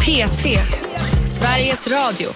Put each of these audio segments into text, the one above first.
P3, Sveriges Radio.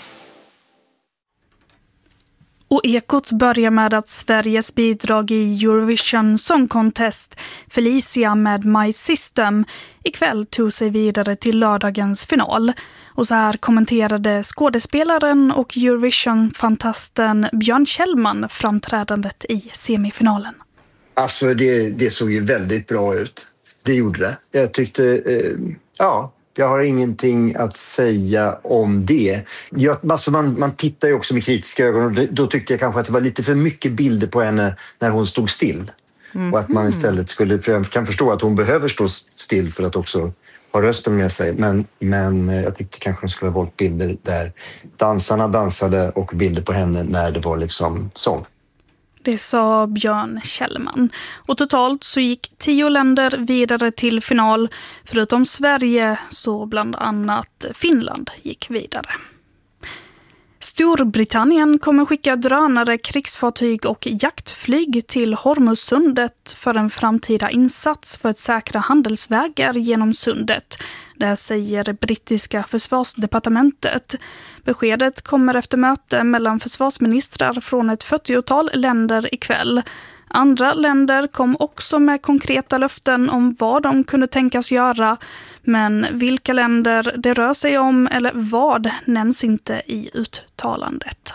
Och Ekot börjar med att Sveriges bidrag i Eurovision Song Contest, Felicia med My System, ikväll tog sig vidare till lördagens final. Och så här kommenterade skådespelaren och Eurovision-fantasten Björn Kjellman framträdandet i semifinalen. Alltså det såg ju väldigt bra ut. Det gjorde det. Jag tyckte, jag har ingenting att säga om det. Man tittar ju också med kritiska ögon och då tyckte jag kanske att det var lite för mycket bilder på henne när hon stod still. Och att man istället skulle, för jag kan förstå att hon behöver stå still för att också ha rösten med sig. Men jag tyckte kanske hon skulle ha valt bilder där dansarna dansade och bilder på henne när det var liksom sång. Det sa Björn Kjellman. Och totalt så gick 10 länder vidare till final. Förutom Sverige så bland annat Finland gick vidare. Storbritannien kommer skicka drönare, krigsfartyg och jaktflyg till Hormuzsundet för en framtida insats för att säkra handelsvägar genom sundet. Det säger brittiska försvarsdepartementet. Beskedet kommer efter möte mellan försvarsministrar från ett 40-tal länder ikväll. Andra länder kom också med konkreta löften om vad de kunde tänkas göra, men vilka länder det rör sig om eller vad nämns inte i uttalandet.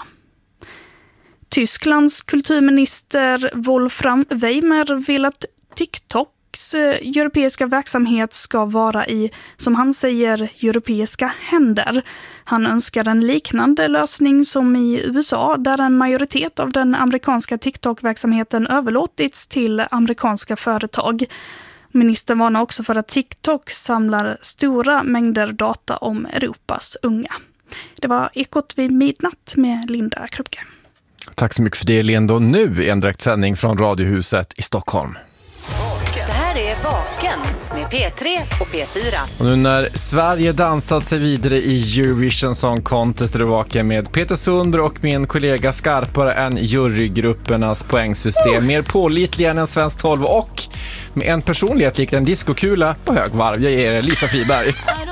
Tysklands kulturminister Wolfram Weimer vill att TikToks europeiska verksamhet ska vara i, som han säger, europeiska händer. Han önskar en liknande lösning som i USA, där en majoritet av den amerikanska TikTok-verksamheten överlåtits till amerikanska företag. Ministern varnar också för att TikTok samlar stora mängder data om Europas unga. Det var Ekot vid midnatt med Linda Krupke. Tack så mycket för det, Linda. Och nu en direktsändning från Radiohuset i Stockholm. Det här är Vaken med P3 och P4. Och nu när Sverige dansat sig vidare i Eurovision Song Contest är det Vaken med Peter Sundberg och min kollega skarpare än jurygruppernas poängsystem. Mer pålitlig än en svensk 12 och med en personlighet likt en diskokula på högvarv. Jag är Lisa Fiberg.